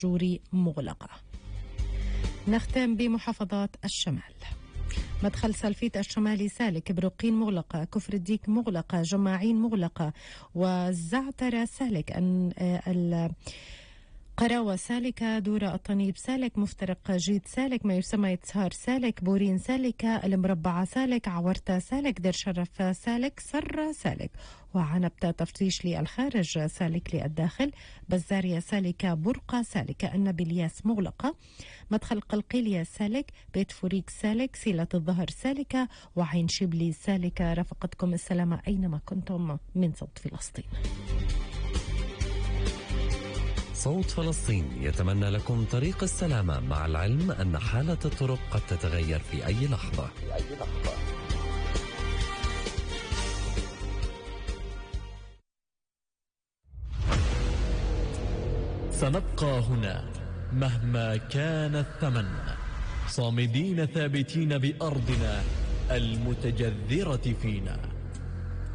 جوري مغلقة. نختم بمحافظات الشمال. مدخل سلفيت الشمالي سالك، بروقين مغلقة، كفر الديك مغلقة، جماعين مغلقة، والزعترة سالك، قراوة سالكة، دورة الطنيب سالك، مفترق جيد سالك، ما يسمى يتسهار سالك، بورين سالكة، المربعة سالك، عورتة سالك، دير شرف سالك، سرة سالك، وعنبتة تفتيش للخارج سالك للداخل، بزارية سالكة، برقة سالكة، النبلياس مغلقة، مدخل قلقيلية سالك، بيت فوريك سالك، سيلة الظهر سالكة، وعين شبلي سالكة. رافقتكم السلامة أينما كنتم من صوت فلسطين. صوت فلسطين يتمنى لكم طريق السلامة، مع العلم أن حالة الطرق قد تتغير في أي لحظة. سنبقى هنا مهما كان الثمن، صامدين ثابتين بأرضنا المتجذرة فينا.